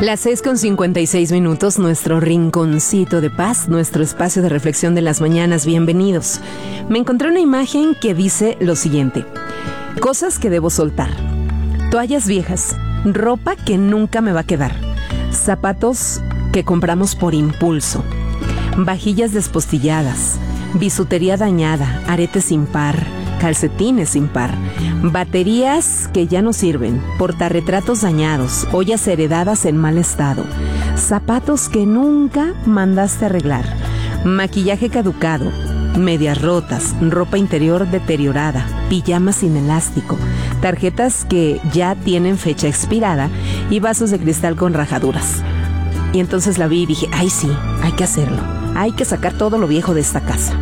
Las 6:56, nuestro rinconcito de paz, nuestro espacio de reflexión de las mañanas. Bienvenidos. Me encontré una imagen que dice lo siguiente: cosas que debo soltar, toallas viejas, ropa que nunca me va a quedar, zapatos que compramos por impulso, vajillas despostilladas, bisutería dañada, aretes sin par, calcetines sin par, baterías que ya no sirven, portarretratos dañados, ollas heredadas en mal estado, zapatos que nunca mandaste arreglar, maquillaje caducado, medias rotas, ropa interior deteriorada, pijamas sin elástico, tarjetas que ya tienen fecha expirada y vasos de cristal con rajaduras. Y entonces la vi y dije, ay sí, hay que hacerlo, hay que sacar todo lo viejo de esta casa.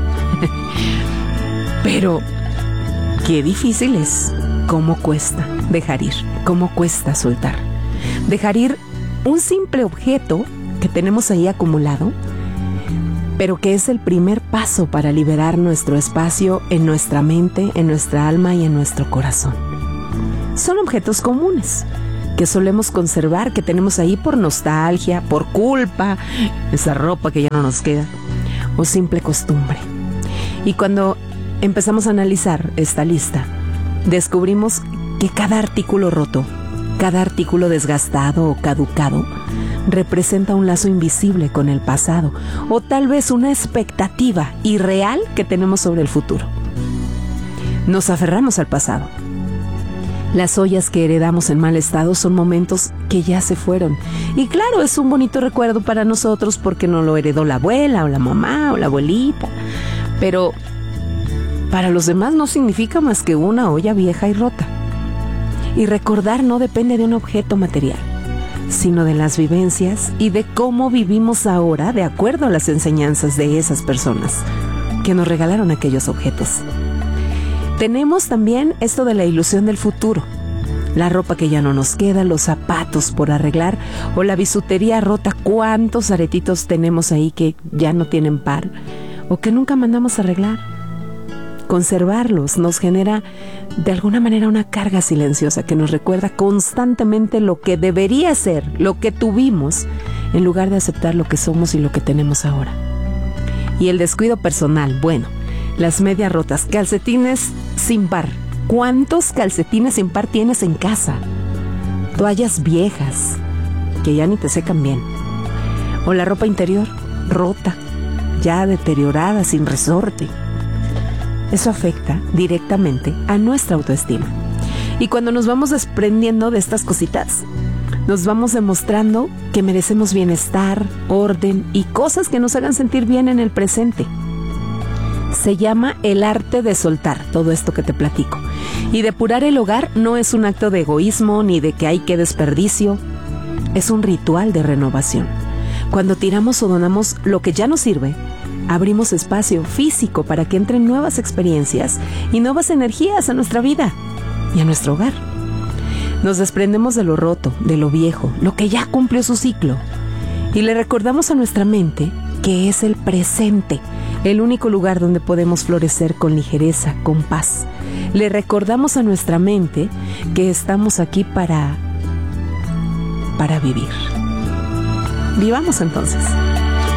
Pero qué difícil es, cómo cuesta dejar ir, cómo cuesta soltar. Dejar ir un simple objeto que tenemos ahí acumulado, pero que es el primer paso para liberar nuestro espacio en nuestra mente, en nuestra alma y en nuestro corazón. Son objetos comunes que solemos conservar, que tenemos ahí por nostalgia, por culpa, esa ropa que ya no nos queda, o simple costumbre. Y cuando empezamos a analizar esta lista, descubrimos que cada artículo roto, cada artículo desgastado o caducado, representa un lazo invisible con el pasado, o tal vez una expectativa irreal que tenemos sobre el futuro. Nos aferramos al pasado. Las ollas que heredamos en mal estado son momentos que ya se fueron. Y claro, es un bonito recuerdo para nosotros porque nos lo heredó la abuela o la mamá o la abuelita. Pero para los demás no significa más que una olla vieja y rota. Y recordar no depende de un objeto material, sino de las vivencias y de cómo vivimos ahora de acuerdo a las enseñanzas de esas personas que nos regalaron aquellos objetos. Tenemos también esto de la ilusión del futuro, la ropa que ya no nos queda, los zapatos por arreglar o la bisutería rota. ¿Cuántos aretitos tenemos ahí que ya no tienen par o que nunca mandamos a arreglar? Conservarlos nos genera de alguna manera una carga silenciosa que nos recuerda constantemente lo que debería ser, lo que tuvimos, en lugar de aceptar lo que somos y lo que tenemos ahora. Y el descuido personal, bueno, las medias rotas, calcetines sin par. ¿Cuántos calcetines sin par tienes en casa? Toallas viejas que ya ni te secan bien. O la ropa interior rota, ya deteriorada, sin resorte. Eso afecta directamente a nuestra autoestima. Y cuando nos vamos desprendiendo de estas cositas, nos vamos demostrando que merecemos bienestar, orden y cosas que nos hagan sentir bien en el presente. Se llama el arte de soltar todo esto que te platico. Y depurar el hogar no es un acto de egoísmo ni de que hay que desperdicio. Es un ritual de renovación. Cuando tiramos o donamos lo que ya no sirve, abrimos espacio físico para que entren nuevas experiencias y nuevas energías a nuestra vida y a nuestro hogar. Nos desprendemos de lo roto, de lo viejo, lo que ya cumplió su ciclo. Y le recordamos a nuestra mente que es el presente, el único lugar donde podemos florecer con ligereza, con paz. Le recordamos a nuestra mente que estamos aquí para vivir. Vivamos entonces.